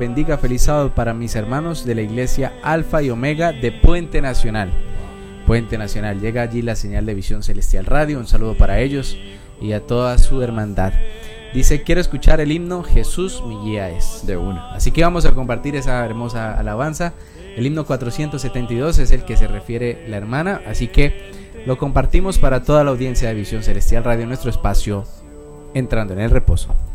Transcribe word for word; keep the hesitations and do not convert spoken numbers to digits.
bendiga. Feliz sábado para mis hermanos de la iglesia Alfa y Omega de Puente Nacional. Puente Nacional, llega allí la señal de Visión Celestial Radio. Un saludo para ellos y a toda su hermandad. Dice, quiero escuchar el himno Jesús mi guía es. De una. Así que vamos a compartir esa hermosa alabanza. El himno cuatrocientos setenta y dos es el que se refiere la hermana, así que lo compartimos para toda la audiencia de Visión Celestial Radio, nuestro espacio Entrando en el Reposo.